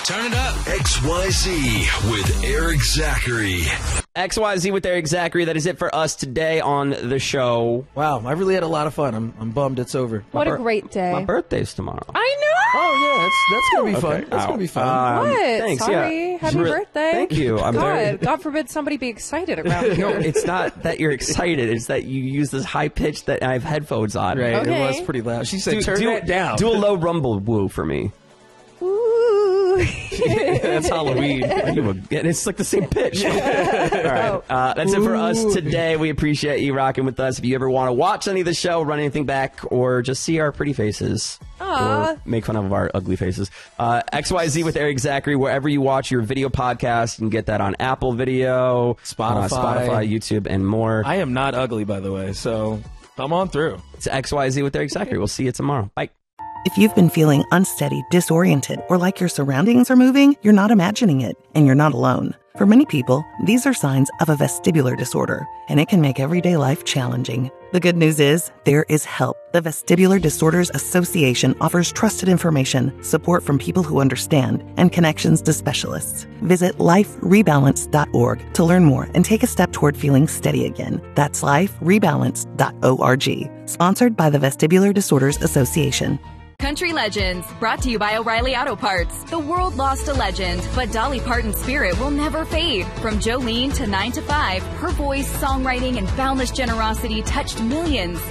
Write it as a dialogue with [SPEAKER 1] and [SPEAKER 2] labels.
[SPEAKER 1] Turn it up. XYZ with Eric Zachary.
[SPEAKER 2] XYZ with Eric Zachary. That is it for us today on the show.
[SPEAKER 3] Wow, I really had a lot of fun. I'm bummed it's over.
[SPEAKER 4] What a great day.
[SPEAKER 2] My birthday's tomorrow.
[SPEAKER 4] I know.
[SPEAKER 3] Oh, yeah, that's going to be fun.
[SPEAKER 2] Okay.
[SPEAKER 3] That's going to be fun.
[SPEAKER 4] What?
[SPEAKER 2] Thanks,
[SPEAKER 4] Sorry.
[SPEAKER 2] yeah.
[SPEAKER 4] Happy birthday.
[SPEAKER 2] Thank you.
[SPEAKER 4] God forbid somebody be excited around here.
[SPEAKER 2] No, it's not that you're excited. It's that you use this high pitch that I have headphones on.
[SPEAKER 3] Right,
[SPEAKER 4] Okay.
[SPEAKER 3] it was pretty loud. She said, turn
[SPEAKER 2] do,
[SPEAKER 3] that down.
[SPEAKER 2] Do a low rumble woo for me.
[SPEAKER 4] Ooh.
[SPEAKER 2] That's Halloween. It's like the same pitch. All right. That's it for us today. We appreciate you rocking with us. If you ever want to watch any of the show, run anything back, or just see our pretty faces, or make fun of our ugly faces, XYZ with Eric Zachary, wherever you watch your video podcast, you can get that on Apple Video, Spotify, YouTube, and more.
[SPEAKER 3] I am not ugly, by the way, so come on through.
[SPEAKER 2] It's XYZ with Eric Zachary. We'll see you tomorrow. Bye.
[SPEAKER 5] If you've been feeling unsteady, disoriented, or like your surroundings are moving, you're not imagining it, and you're not alone. For many people, these are signs of a vestibular disorder, and it can make everyday life challenging. The good news is, there is help. The Vestibular Disorders Association offers trusted information, support from people who understand, and connections to specialists. Visit liferebalance.org to learn more and take a step toward feeling steady again. That's liferebalance.org. Sponsored by the Vestibular Disorders Association.
[SPEAKER 6] Country Legends, brought to you by O'Reilly Auto Parts. The world lost a legend, but Dolly Parton's spirit will never fade. From Jolene to 9 to 5, her voice, songwriting, and boundless generosity touched millions.